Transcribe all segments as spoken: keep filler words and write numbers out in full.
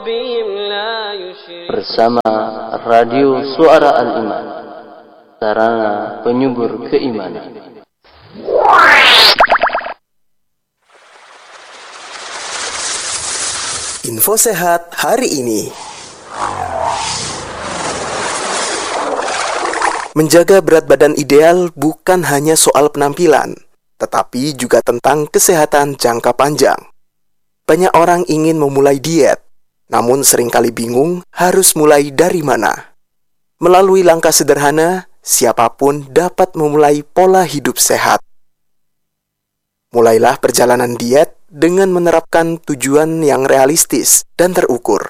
بربهم لا يشركون. Bersama Radio Suara Al-Iman, sarana penyubur keimanan. Info sehat hari ini. Menjaga berat badan ideal bukan hanya soal penampilan, tetapi juga tentang kesehatan jangka panjang. Banyak orang ingin memulai diet, namun seringkali bingung harus mulai dari mana. Melalui langkah sederhana, siapapun dapat memulai pola hidup sehat. Mulailah perjalanan diet dengan menerapkan tujuan yang realistis dan terukur.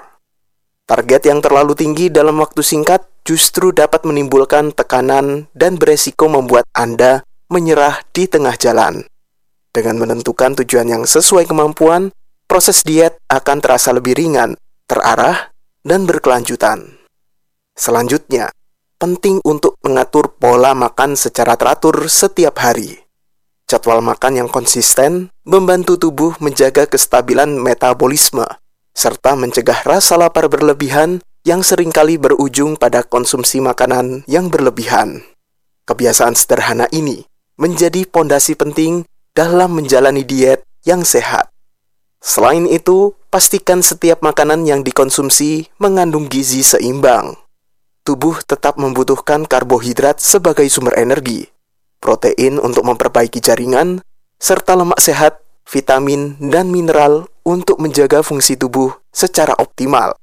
Target yang terlalu tinggi dalam waktu singkat justru dapat menimbulkan tekanan dan beresiko membuat Anda menyerah di tengah jalan. Dengan menentukan tujuan yang sesuai kemampuan, proses diet akan terasa lebih ringan, terarah, dan berkelanjutan. Selanjutnya, penting untuk mengatur pola makan secara teratur setiap hari. Jadwal makan yang konsisten membantu tubuh menjaga kestabilan metabolisme, serta mencegah rasa lapar berlebihan yang seringkali berujung pada konsumsi makanan yang berlebihan. Kebiasaan sederhana ini menjadi pondasi penting dalam menjalani diet yang sehat. Selain itu, pastikan setiap makanan yang dikonsumsi mengandung gizi seimbang. Tubuh tetap membutuhkan karbohidrat sebagai sumber energi, protein untuk memperbaiki jaringan, serta lemak sehat, vitamin, dan mineral untuk menjaga fungsi tubuh secara optimal.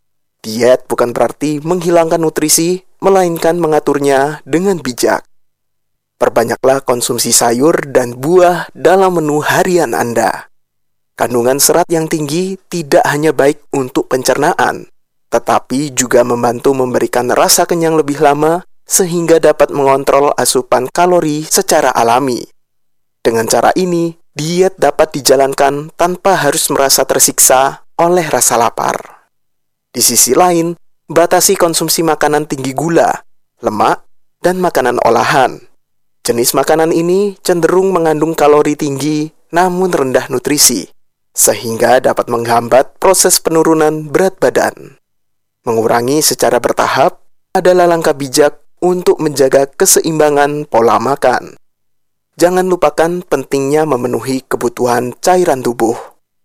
Diet bukan berarti menghilangkan nutrisi, melainkan mengaturnya dengan bijak. Perbanyaklah konsumsi sayur dan buah dalam menu harian Anda. Kandungan serat yang tinggi tidak hanya baik untuk pencernaan, tetapi juga membantu memberikan rasa kenyang lebih lama sehingga dapat mengontrol asupan kalori secara alami. Dengan cara ini, diet dapat dijalankan tanpa harus merasa tersiksa oleh rasa lapar. Di sisi lain, batasi konsumsi makanan tinggi gula, lemak, dan makanan olahan. Jenis makanan ini cenderung mengandung kalori tinggi namun rendah nutrisi, sehingga dapat menghambat proses penurunan berat badan. Mengurangi secara bertahap adalah langkah bijak untuk menjaga keseimbangan pola makan. Jangan lupakan pentingnya memenuhi kebutuhan cairan tubuh.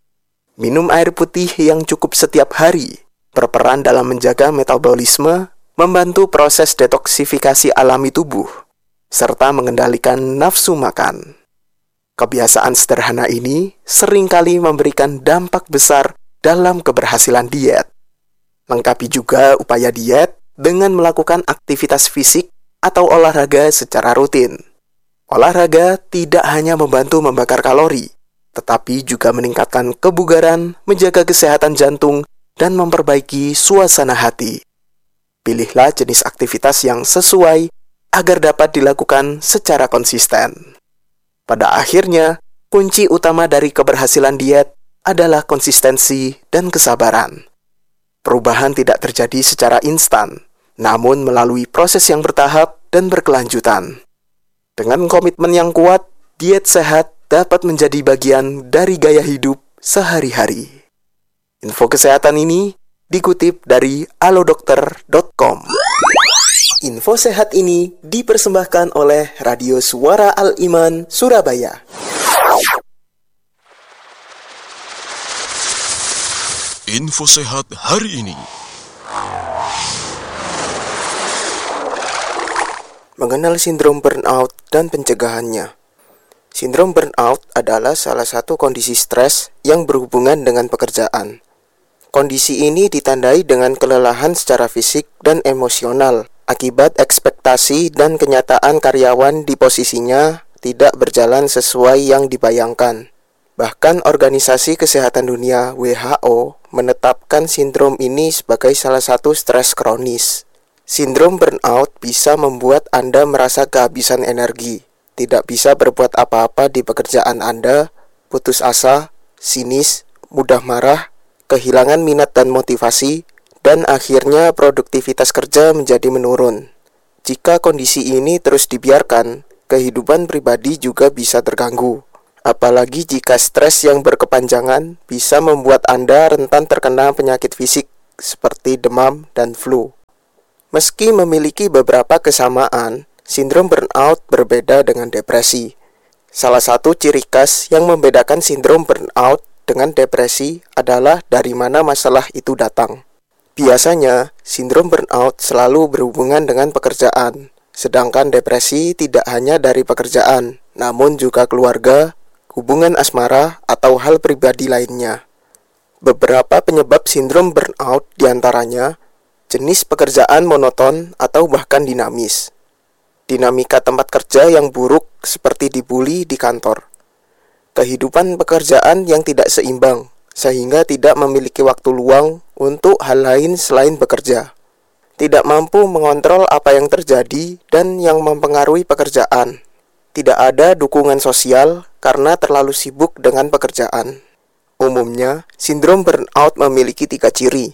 Minum air putih yang cukup setiap hari berperan dalam menjaga metabolisme, membantu proses detoksifikasi alami tubuh, serta mengendalikan nafsu makan. Kebiasaan sederhana ini seringkali memberikan dampak besar dalam keberhasilan diet. Lengkapi juga upaya diet dengan melakukan aktivitas fisik atau olahraga secara rutin. Olahraga tidak hanya membantu membakar kalori, tetapi juga meningkatkan kebugaran, menjaga kesehatan jantung, dan memperbaiki suasana hati. Pilihlah jenis aktivitas yang sesuai agar dapat dilakukan secara konsisten. Pada akhirnya, kunci utama dari keberhasilan diet adalah konsistensi dan kesabaran. Perubahan tidak terjadi secara instan, namun melalui proses yang bertahap dan berkelanjutan. Dengan komitmen yang kuat, diet sehat dapat menjadi bagian dari gaya hidup sehari-hari. Info kesehatan ini dikutip dari alodokter dot com. Info sehat ini dipersembahkan oleh Radio Suara Al-Iman, Surabaya. Info sehat hari ini. Mengenal sindrom burnout dan pencegahannya. Sindrom burnout adalah salah satu kondisi stres yang berhubungan dengan pekerjaan. Kondisi ini ditandai dengan kelelahan secara fisik dan emosional akibat ekspektasi dan kenyataan karyawan di posisinya tidak berjalan sesuai yang dibayangkan. Bahkan Organisasi Kesehatan Dunia W H O menetapkan sindrom ini sebagai salah satu stres kronis. Sindrom burnout bisa membuat Anda merasa kehabisan energi, tidak bisa berbuat apa-apa di pekerjaan Anda, putus asa, sinis, mudah marah, kehilangan minat dan motivasi, dan akhirnya produktivitas kerja menjadi menurun. Jika kondisi ini terus dibiarkan, kehidupan pribadi juga bisa terganggu. Apalagi jika stres yang berkepanjangan bisa membuat Anda rentan terkena penyakit fisik seperti demam dan flu. Meski memiliki beberapa kesamaan, sindrom burnout berbeda dengan depresi. Salah satu ciri khas yang membedakan sindrom burnout dengan depresi adalah dari mana masalah itu datang. Biasanya, sindrom burnout selalu berhubungan dengan pekerjaan, sedangkan depresi tidak hanya dari pekerjaan, namun juga keluarga, hubungan asmara, atau hal pribadi lainnya. Beberapa penyebab sindrom burnout diantaranya jenis pekerjaan monoton atau bahkan dinamis, dinamika tempat kerja yang buruk seperti dibully di kantor, kehidupan pekerjaan yang tidak seimbang sehingga tidak memiliki waktu luang untuk hal lain selain bekerja, tidak mampu mengontrol apa yang terjadi dan yang mempengaruhi pekerjaan, tidak ada dukungan sosial karena terlalu sibuk dengan pekerjaan. Umumnya, sindrom burnout memiliki tiga ciri.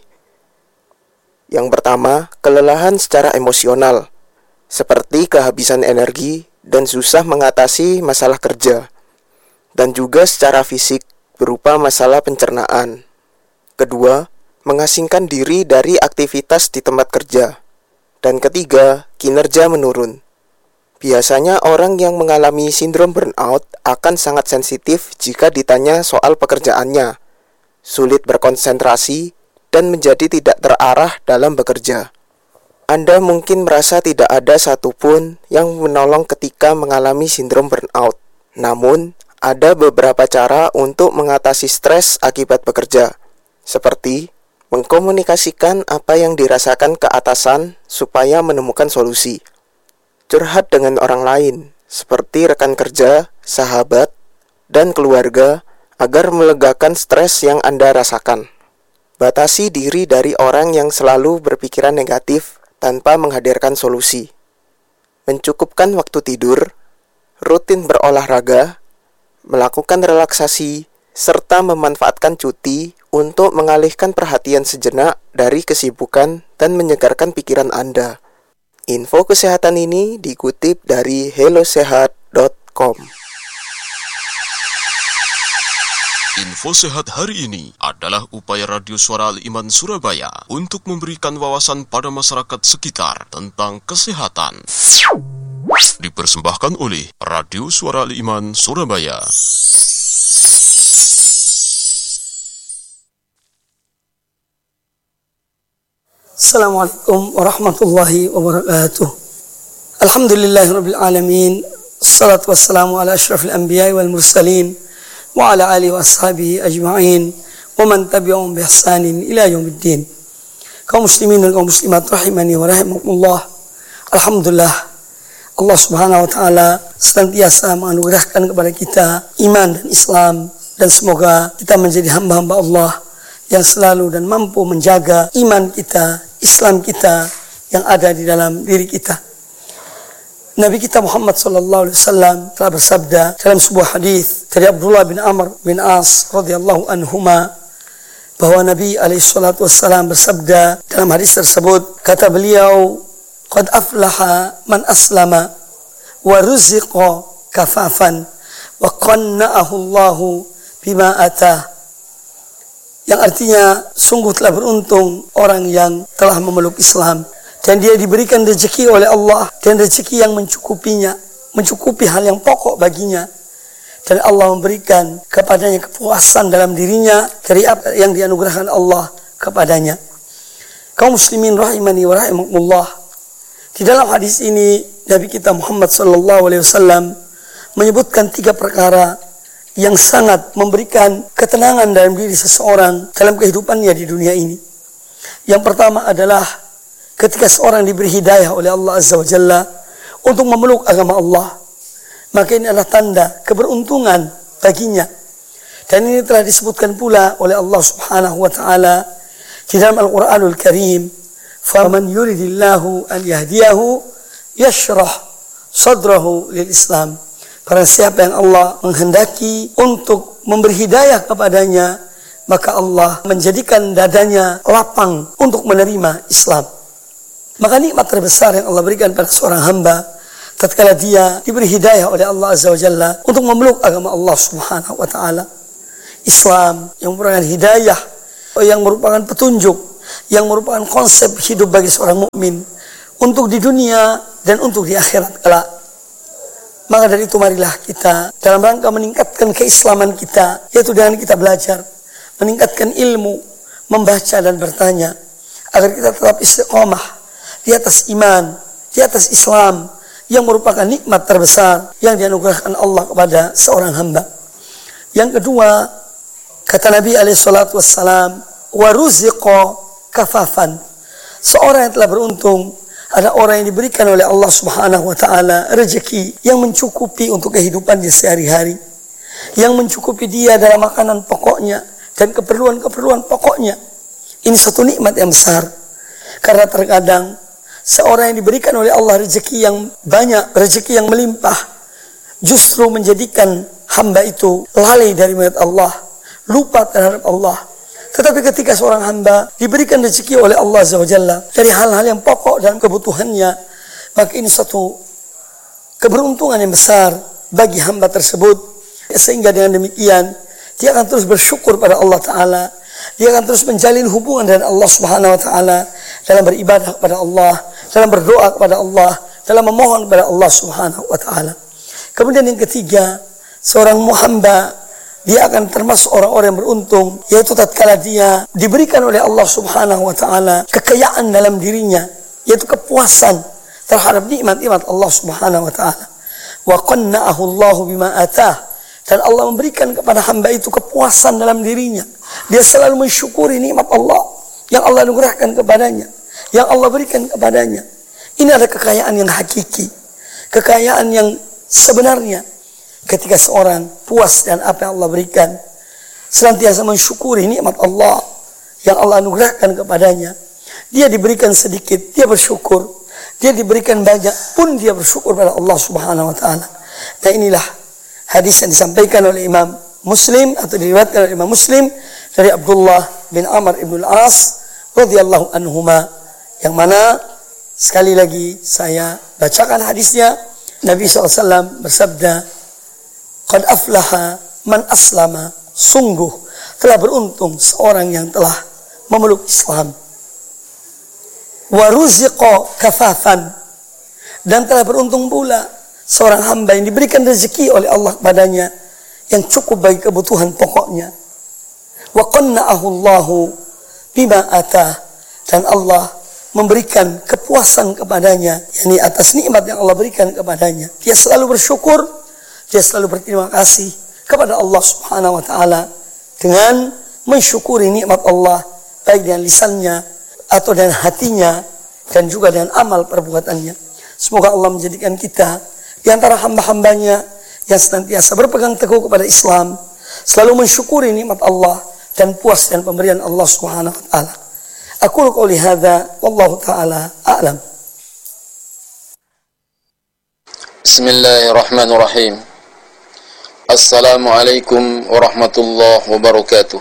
Yang pertama, kelelahan secara emosional, seperti kehabisan energi dan susah mengatasi masalah kerja, dan juga secara fisik berupa masalah pencernaan. Kedua, mengasingkan diri dari aktivitas di tempat kerja. Dan ketiga, kinerja menurun. Biasanya orang yang mengalami sindrom burnout akan sangat sensitif jika ditanya soal pekerjaannya, sulit berkonsentrasi, dan menjadi tidak terarah dalam bekerja. Anda mungkin merasa tidak ada satupun yang menolong ketika mengalami sindrom burnout. Namun, ada beberapa cara untuk mengatasi stres akibat bekerja, seperti mengkomunikasikan apa yang dirasakan ke atasan supaya menemukan solusi. Curhat dengan orang lain, seperti rekan kerja, sahabat, dan keluarga, agar melegakan stres yang Anda rasakan. Batasi diri dari orang yang selalu berpikiran negatif tanpa menghadirkan solusi. Mencukupkan waktu tidur, rutin berolahraga, melakukan relaksasi, serta memanfaatkan cuti untuk mengalihkan perhatian sejenak dari kesibukan dan menyegarkan pikiran Anda. Info kesehatan ini dikutip dari hellosehat dot com. Info sehat hari ini adalah upaya Radio Suara Al-Iman Surabaya untuk memberikan wawasan pada masyarakat sekitar tentang kesehatan. Dipersembahkan oleh Radio Suara Al-Iman Surabaya. Assalamualaikum warahmatullahi wabarakatuh. Alhamdulillahirabbil alamin. Assalatu wassalamu ala asyrafil anbiya'i wal mursalin wa ala alihi wa ashabihi ajma'in wa man tabi'ahum bi ihsanin ila yaumiddin. Kaum muslimin dan kaum muslimat rahimani wa rahimakumullah. Alhamdulillah, Allah Subhanahu wa taala senantiasa menganugerahkan kepada kita iman dan Islam, dan semoga kita menjadi hamba-hamba Allah yang selalu dan mampu menjaga iman kita, Islam kita yang ada di dalam diri kita. Nabi kita Muhammad sallallahu alaihi wasallam telah bersabda dalam sebuah hadis dari Abdullah bin Amr bin As radhiyallahu anhuma, bahwa Nabi alaihi salatu wasallam bersabda dalam hadis tersebut, kata beliau, qad aflaha man aslama wa ruziqa kafafan wa qanna'ahu Allahu bima atah. Yang artinya, sungguh telah beruntung orang yang telah memeluk Islam dan dia diberikan rezeki oleh Allah, dan rezeki yang mencukupinya, mencukupi hal yang pokok baginya, dan Allah memberikan kepadanya kepuasan dalam dirinya dari apa yang dianugerahkan Allah kepadanya. Kaum muslimin rahimani wa rahimakumullah, di dalam hadis ini Nabi kita Muhammad sallallahu alaihi wasallam menyebutkan tiga perkara yang sangat memberikan ketenangan dalam diri seseorang dalam kehidupannya di dunia ini. Yang pertama adalah ketika seorang diberi hidayah oleh Allah Azza wa Jalla untuk memeluk agama Allah, maka ini adalah tanda keberuntungan baginya. Dan ini telah disebutkan pula oleh Allah Subhanahu wa taala di dalam Al-Qur'anul Karim, "Faman yuridillahu an yahdiyahu yashrah sadrahu lil Islam." Barang siapa yang Allah menghendaki untuk memberi hidayah kepadanya, maka Allah menjadikan dadanya lapang untuk menerima Islam. Maka nikmat terbesar yang Allah berikan pada seorang hamba tatkala dia diberi hidayah oleh Allah Azza wa Jalla untuk memeluk agama Allah Subhanahu wa taala. Islam yang merupakan hidayah, yang merupakan petunjuk, yang merupakan konsep hidup bagi seorang mukmin untuk di dunia dan untuk di akhirat kelak. Maka dari itu marilah kita dalam rangka meningkatkan keislaman kita, yaitu dengan kita belajar, meningkatkan ilmu, membaca dan bertanya, agar kita tetap istiqomah di atas iman, di atas Islam, yang merupakan nikmat terbesar yang dianugerahkan Allah kepada seorang hamba. Yang kedua, kata Nabi alaihi salatu wassalam, waruziqa kafafan. Seorang yang telah beruntung ada orang yang diberikan oleh Allah Subhanahu wa taala rezeki yang mencukupi untuk kehidupannya sehari-hari, yang mencukupi dia dalam makanan pokoknya dan keperluan-keperluan pokoknya. Ini suatu nikmat yang besar. Karena terkadang seorang yang diberikan oleh Allah rezeki yang banyak, rezeki yang melimpah, justru menjadikan hamba itu lalai dari melihat Allah, lupa terhadap Allah. Tetapi ketika seorang hamba diberikan rezeki oleh Allah Azza wa Jalla dari hal-hal yang pokok dalam kebutuhannya, maka ini suatu keberuntungan yang besar bagi hamba tersebut. Sehingga dengan demikian dia akan terus bersyukur pada Allah Ta'ala. Dia akan terus menjalin hubungan dengan Allah Subhanahu wa Ta'ala dalam beribadah kepada Allah, dalam berdoa kepada Allah, dalam memohon kepada Allah Subhanahu wa Ta'ala. Kemudian yang ketiga, seorang hamba dia akan termasuk orang-orang yang beruntung, yaitu tatkala dia diberikan oleh Allah Subhanahu wa Ta'ala kekayaan dalam dirinya, yaitu kepuasan terhadap nikmat-nikmat Allah Subhanahu wa Ta'ala. Wa qanna'ahu Allahu bima atah. Dan Allah memberikan kepada hamba itu kepuasan dalam dirinya. Dia selalu mensyukuri nikmat Allah yang Allah anugerahkan kepadanya, yang Allah berikan kepadanya. Ini adalah kekayaan yang hakiki, kekayaan yang sebenarnya. Ketika seorang puas dengan apa yang Allah berikan, senantiasa mensyukuri nikmat Allah yang Allah anugerahkan kepadanya. Dia diberikan sedikit, dia bersyukur. Dia diberikan banyak pun dia bersyukur pada Allah Subhanahu wa Ta'ala. Nah, inilah hadis yang disampaikan oleh Imam Muslim atau diriwayatkan oleh Imam Muslim dari Abdullah bin Amr ibn al-As radhiyallahu anhuma, yang mana sekali lagi saya bacakan hadisnya. Nabi shallallahu alaihi wasallam bersabda, qad aflaha man aslama, sungguh telah beruntung seorang yang telah memeluk Islam. Wa ruziqa kafafan, dan telah beruntung pula seorang hamba yang diberikan rezeki oleh Allah kepadanya yang cukup bagi kebutuhan pokoknya. Wa qanna'ahu Allahu bima atah, dan Allah memberikan kepuasan kepadanya, yakni atas nikmat yang Allah berikan kepadanya. Dia selalu bersyukur, dia selalu berterima kasih kepada Allah Subhanahu wa Ta'ala dengan mensyukuri nikmat Allah baik dengan lisannya atau dengan hatinya dan juga dengan amal perbuatannya. Semoga Allah menjadikan kita di antara hamba-hambanya yang senantiasa berpegang teguh kepada Islam, selalu mensyukuri nikmat Allah dan puas dengan pemberian Allah Subhanahu wa Ta'ala. Aqulu qouli hadza wallahu ta'ala a'lam. Bismillahirrahmanirrahim. Assalamualaikum warahmatullahi wabarakatuh.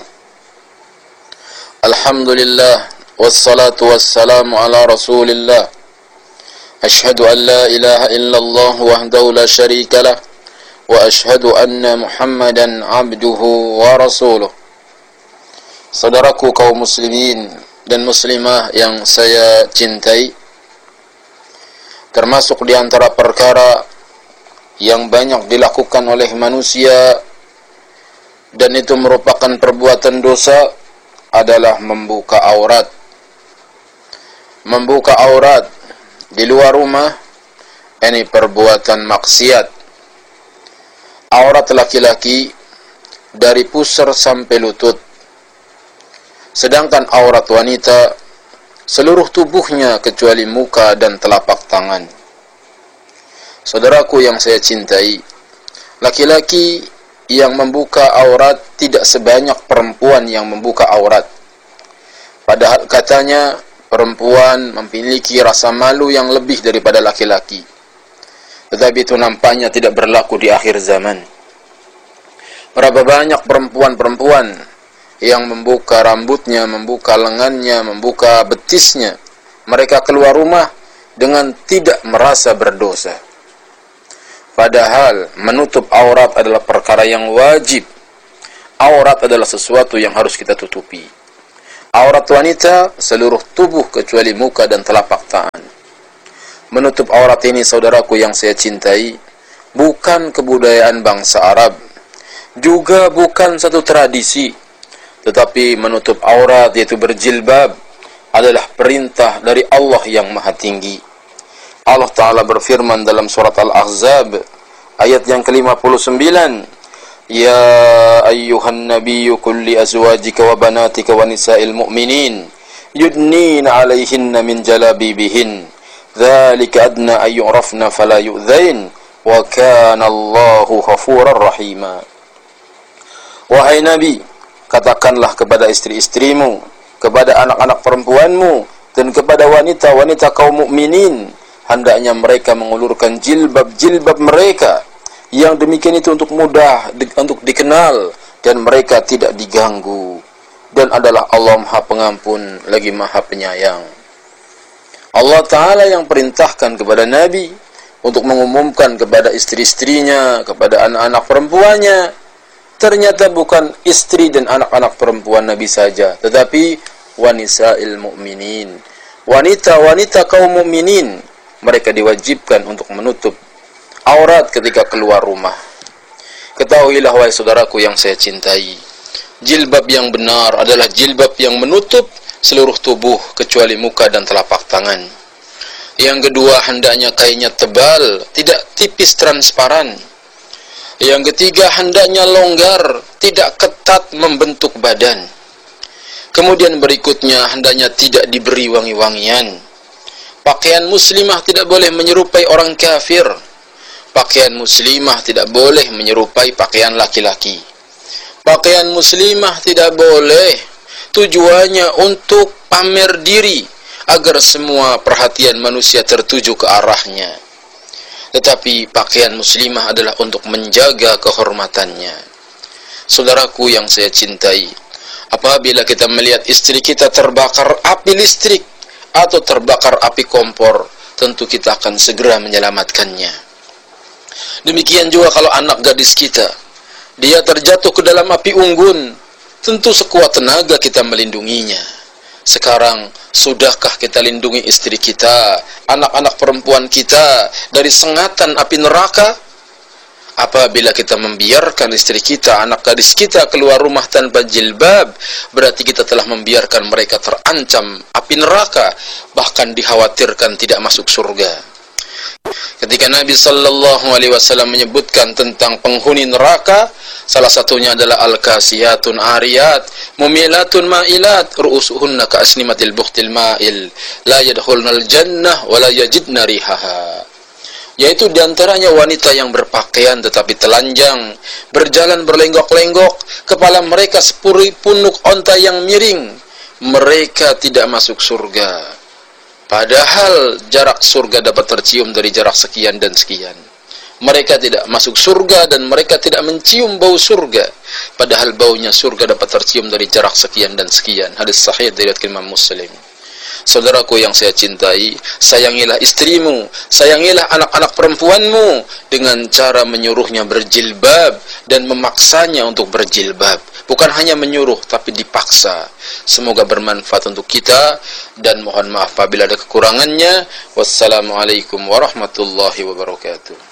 Alhamdulillah wassalatu wassalamu ala Rasulillah. Ashhadu an la ilaha illallah wahdahu la syarika lah, wa ashhadu anna Muhammadan abduhu wa rasuluh. Saudaraku kaum muslimin dan muslimah yang saya cintai, termasuk di antara perkara yang banyak dilakukan oleh manusia dan itu merupakan perbuatan dosa adalah membuka aurat. Membuka aurat di luar rumah, ini perbuatan maksiat. Aurat laki-laki dari pusar sampai lutut, sedangkan aurat wanita seluruh tubuhnya kecuali muka dan telapak tangan. Saudaraku yang saya cintai, laki-laki yang membuka aurat tidak sebanyak perempuan yang membuka aurat. Padahal katanya perempuan memiliki rasa malu yang lebih daripada laki-laki. Tetapi itu nampaknya tidak berlaku di akhir zaman. Berapa banyak perempuan-perempuan yang membuka rambutnya, membuka lengannya, membuka betisnya. Mereka keluar rumah dengan tidak merasa berdosa. Padahal menutup aurat adalah perkara yang wajib. Aurat adalah sesuatu yang harus kita tutupi. Aurat wanita seluruh tubuh kecuali muka dan telapak tangan. Menutup aurat ini, saudaraku yang saya cintai, bukan kebudayaan bangsa Arab, juga bukan satu tradisi, tetapi menutup aurat yaitu berjilbab adalah perintah dari Allah yang Maha Tinggi. Allah Ta'ala berfirman dalam surat Al-Ahzab ayat yang ke lima puluh sembilan, Ya ayyuhan nabiyyu kulli azwajika wa banatika wa nisa'il mu'minin yudnina alaihinna min jalabibihin dzalika adna ay yu'rafna fala yu'dzain wa kana Allahu ghafurar rahima. Wahai Nabi, katakanlah kepada istri-istrimu, kepada anak-anak perempuanmu, dan kepada wanita-wanita kaum mukminin, hendaknya mereka mengulurkan jilbab-jilbab mereka. Yang demikian itu untuk mudah di, untuk dikenal dan mereka tidak diganggu. Dan adalah Allah Maha Pengampun lagi Maha Penyayang. Allah Ta'ala yang perintahkan kepada Nabi untuk mengumumkan kepada istri-istrinya, kepada anak-anak perempuannya, ternyata bukan istri dan anak-anak perempuan Nabi saja, tetapi wanisa'il mu'minin, wanita-wanita kaum mukminin, mereka diwajibkan untuk menutup aurat ketika keluar rumah. Ketahuilah wahai saudaraku yang saya cintai, jilbab yang benar adalah jilbab yang menutup seluruh tubuh kecuali muka dan telapak tangan. Yang kedua, hendaknya kainnya tebal, tidak tipis transparan. Yang ketiga, hendaknya longgar, tidak ketat membentuk badan. Kemudian berikutnya, hendaknya tidak diberi wangi-wangian. Pakaian muslimah tidak boleh menyerupai orang kafir. Pakaian muslimah tidak boleh menyerupai pakaian laki-laki. Pakaian muslimah tidak boleh tujuannya untuk pamer diri agar semua perhatian manusia tertuju ke arahnya. Tetapi pakaian muslimah adalah untuk menjaga kehormatannya. Saudaraku yang saya cintai, apabila kita melihat istri kita terbakar api listrik atau terbakar api kompor, tentu kita akan segera menyelamatkannya. Demikian juga kalau anak gadis kita, dia terjatuh ke dalam api unggun, tentu sekuat tenaga kita melindunginya. Sekarang, sudahkah kita lindungi istri kita, anak-anak perempuan kita dari sengatan api neraka? Apabila kita membiarkan istri kita, anak gadis kita keluar rumah tanpa jilbab, berarti kita telah membiarkan mereka terancam api neraka, bahkan dikhawatirkan tidak masuk surga. Ketika Nabi sallallahu alaihi wasallam menyebutkan tentang penghuni neraka, salah satunya adalah al-kasiyatun ariyat, mumilatun ma'ilat, ru'usuhunna ka'asnimatil bukhtil ma'il, la yadkhulnal jannah wa la yajidna rihaha. Yaitu diantaranya wanita yang berpakaian tetapi telanjang, berjalan berlenggok-lenggok, kepala mereka seperti punuk onta yang miring. Mereka tidak masuk surga. Padahal jarak surga dapat tercium dari jarak sekian dan sekian. Mereka tidak masuk surga dan mereka tidak mencium bau surga. Padahal baunya surga dapat tercium dari jarak sekian dan sekian. Hadis sahih dari Imam Muslim. Saudaraku yang saya cintai, sayangilah istrimu, sayangilah anak-anak perempuanmu dengan cara menyuruhnya berjilbab dan memaksanya untuk berjilbab. Bukan hanya menyuruh, tapi dipaksa. Semoga bermanfaat untuk kita, dan mohon maaf apabila ada kekurangannya. Wassalamualaikum warahmatullahi wabarakatuh.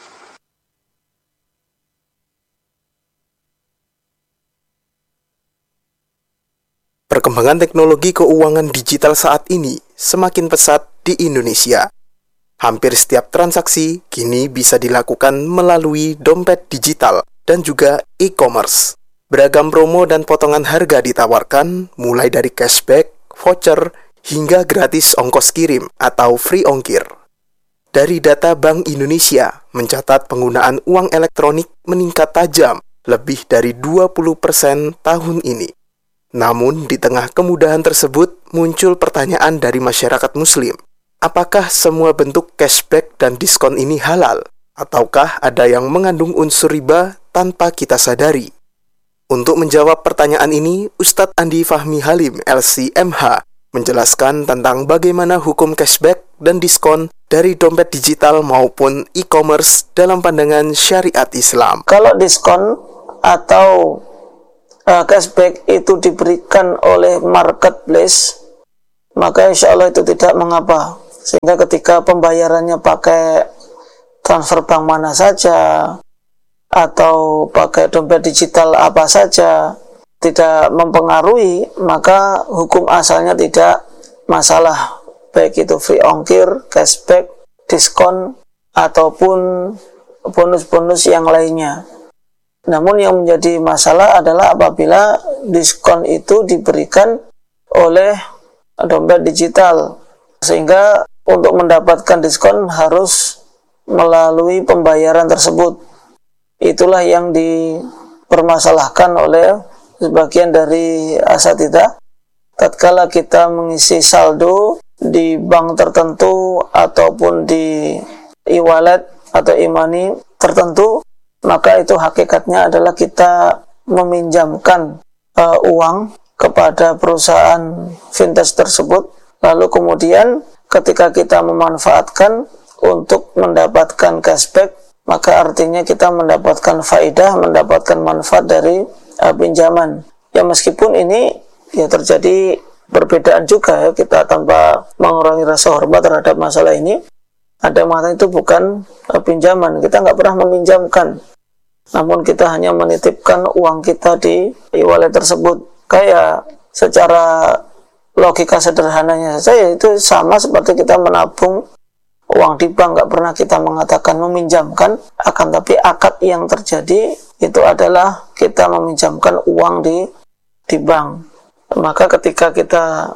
Perkembangan teknologi keuangan digital saat ini semakin pesat di Indonesia. Hampir setiap transaksi kini bisa dilakukan melalui dompet digital dan juga e-commerce. Beragam promo dan potongan harga ditawarkan, mulai dari cashback, voucher, hingga gratis ongkos kirim atau free ongkir. Dari data Bank Indonesia, mencatat penggunaan uang elektronik meningkat tajam lebih dari dua puluh persen tahun ini. Namun, di tengah kemudahan tersebut, muncul pertanyaan dari masyarakat muslim. Apakah semua bentuk cashback dan diskon ini halal? Ataukah ada yang mengandung unsur riba tanpa kita sadari? Untuk menjawab pertanyaan ini, Ustadz Andi Fahmi Halim, L C M H, menjelaskan tentang bagaimana hukum cashback dan diskon dari dompet digital maupun e-commerce dalam pandangan syariat Islam. Kalau diskon atau uh, cashback itu diberikan oleh marketplace, maka insya Allah itu tidak mengapa. Sehingga ketika pembayarannya pakai transfer bank mana saja atau pakai dompet digital apa saja, tidak mempengaruhi, maka hukum asalnya tidak masalah, baik itu free ongkir, cashback, diskon, ataupun bonus-bonus yang lainnya. Namun yang menjadi masalah adalah apabila diskon itu diberikan oleh dompet digital, sehingga untuk mendapatkan diskon harus melalui pembayaran tersebut. Itulah yang dipermasalahkan oleh sebagian dari asatidzah. Tatkala kita mengisi saldo di bank tertentu ataupun di e-wallet atau e-money tertentu, maka itu hakikatnya adalah kita meminjamkan uh, uang kepada perusahaan fintech tersebut, lalu kemudian ketika kita memanfaatkan untuk mendapatkan cashback, maka artinya kita mendapatkan faedah, mendapatkan manfaat dari Uh, pinjaman. Ya meskipun ini ya terjadi perbedaan juga ya, kita tanpa mengurangi rasa hormat terhadap masalah ini. Ada yang mengatakan itu bukan uh, pinjaman, kita nggak pernah meminjamkan, namun kita hanya menitipkan uang kita di e-wallet tersebut. Kayak secara logika sederhananya saja itu sama seperti kita menabung uang di bank, nggak pernah kita mengatakan meminjamkan, akan tapi akad yang terjadi itu adalah kita meminjamkan uang di di bank. Maka ketika kita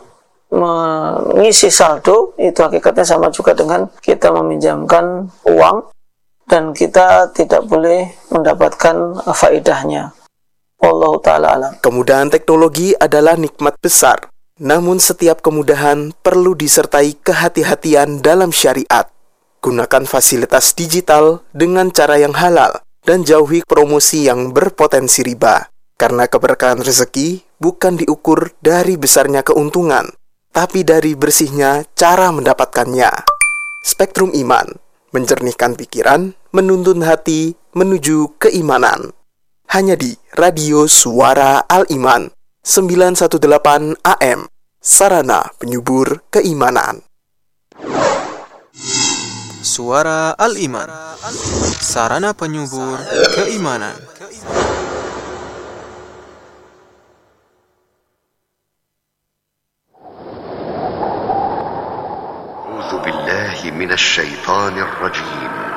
mengisi saldo, itu hakikatnya sama juga dengan kita meminjamkan uang, dan kita tidak boleh mendapatkan faedahnya. Wallahu ta'ala alam. Kemudahan teknologi adalah nikmat besar, namun setiap kemudahan perlu disertai kehati-hatian dalam syariat. Gunakan fasilitas digital dengan cara yang halal, dan jauhi promosi yang berpotensi riba. Karena keberkahan rezeki bukan diukur dari besarnya keuntungan, tapi dari bersihnya cara mendapatkannya. Spektrum Iman, menjernihkan pikiran, menuntun hati menuju keimanan. Hanya di Radio Suara Al-Iman, sembilan satu delapan A M, sarana penyubur keimanan. Suara Al-Iman, sarana penyubur keimanan. A'udzu billahi minasy syaithanir rajim.